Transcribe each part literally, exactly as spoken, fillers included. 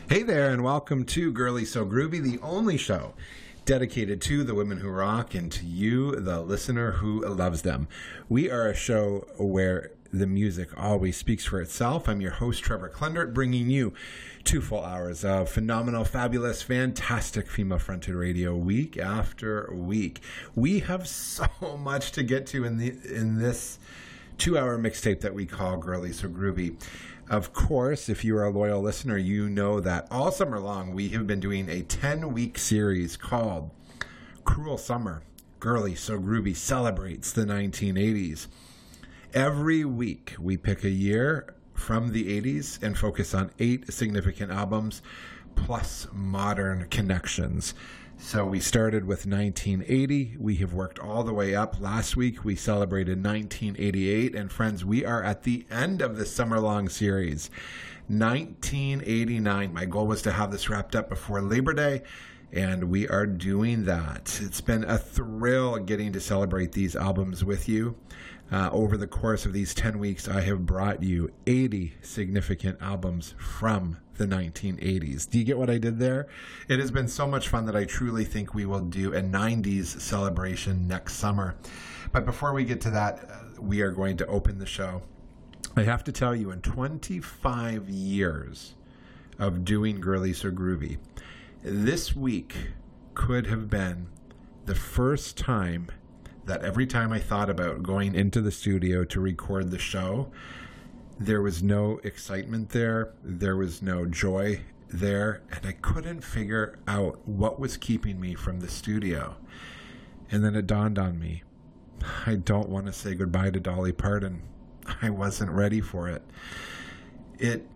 Hey there, and welcome to Girly So Groovy, the only show dedicated to the women who rock and to you, the listener who loves them. We are a show where the music always speaks for itself. I'm your host, Trevor Klendert, bringing you two full hours of phenomenal, fabulous, fantastic female-fronted radio week after week. We have so much to get to in the in this two-hour mixtape that we call Girly So Groovy. Of course, if you are a loyal listener, you know that all summer long we have been doing a ten-week series called Cruel Summer. Girly So Groovy celebrates the nineteen eighties. Every week we pick a year from the eighties and focus on eight significant albums plus modern connections. So we started with nineteen eighty. We have worked all the way up. Last week we celebrated nineteen eighty-eight. And friends, we are at the end of this summer-long series. nineteen eighty-nine. My goal was to have this wrapped up before Labor Day, and we are doing that. It's been a thrill getting to celebrate these albums with you. Uh, over the course of these ten weeks, I have brought you eighty significant albums from the nineteen eighties. Do you get what I did there? It has been so much fun that I truly think we will do a nineties celebration next summer. But before we get to that, uh, we are going to open the show. I have to tell you, in twenty-five years of doing Girly So Groovy, this week could have been the first time that every time I thought about going into the studio to record the show, there was no excitement there, there was no joy there, and I couldn't figure out what was keeping me from the studio. And then it dawned on me, I don't want to say goodbye to Dolly Parton. I wasn't ready for it. It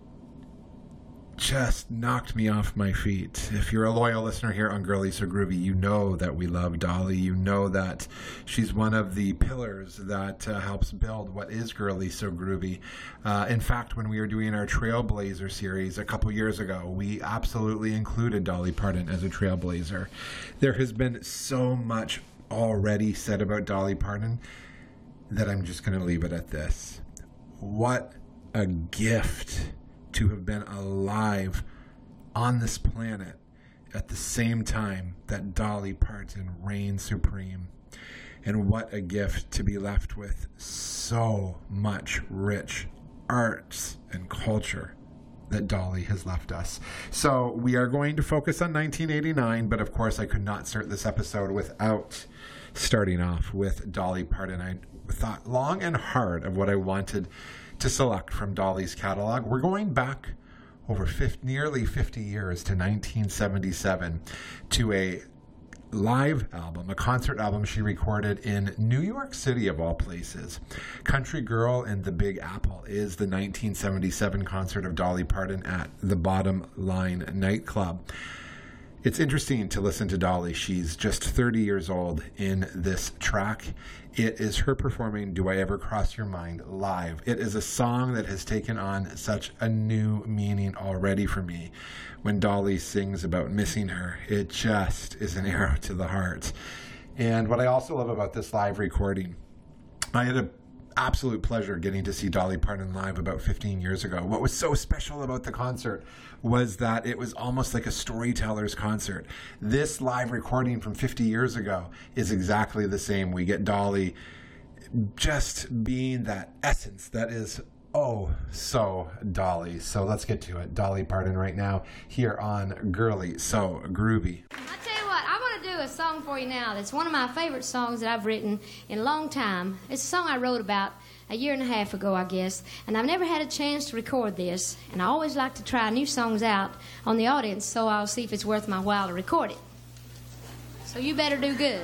just knocked me off my feet. If you're a loyal listener here on Girly So Groovy, you know that we love Dolly. You know that she's one of the pillars that uh, helps build what is Girly So Groovy. Uh, in fact, when we were doing our Trailblazer series a couple years ago, we absolutely included Dolly Parton as a trailblazer. There has been so much already said about Dolly Parton that I'm just going to leave it at this. What a gift to have been alive on this planet at the same time that Dolly Parton reigned supreme. And what a gift to be left with so much rich arts and culture that Dolly has left us. So we are going to focus on nineteen eighty-nine, but of course I could not start this episode without starting off with Dolly Parton. I thought long and hard of what I wanted to select from Dolly's catalog. We're going back over fifty, nearly fifty years to nineteen seventy-seven to a live album, a concert album she recorded in New York City of all places. Country Girl and the Big Apple is the nineteen seventy-seven concert of Dolly Parton at the Bottom Line nightclub. It's interesting to listen to Dolly. She's just thirty years old in this track. It is her performing Do I Ever Cross Your Mind live. It is a song that has taken on such a new meaning already for me. When Dolly sings about missing her, it just is an arrow to the heart. And what I also love about this live recording, I had a absolute pleasure getting to see Dolly Parton live about fifteen years ago. What was so special about the concert was that it was almost like a storyteller's concert. This live recording from fifty years ago is exactly the same. We get Dolly just being that essence that is oh so Dolly. So let's get to it. Dolly Parton right now here on Girly So Groovy. I want to do a song for you now that's one of my favorite songs that I've written in a long time. It's a song I wrote about a year and a half ago, I guess, and I've never had a chance to record this, and I always like to try new songs out on the audience, so I'll see if it's worth my while to record it. So you better do good.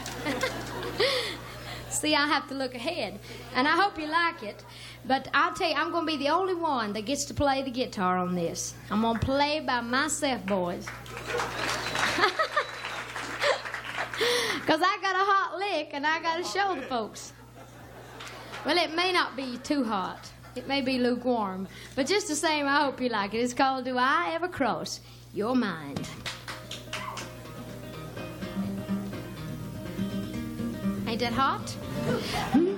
See, I have to look ahead, and I hope you like it. But I'll tell you, I'm going to be the only one that gets to play the guitar on this. I'm going to play by myself, boys. Because I got a hot lick, and I got to show the folks. Well, it may not be too hot. It may be lukewarm. But just the same, I hope you like it. It's called Do I Ever Cross Your Mind? Ain't that hot?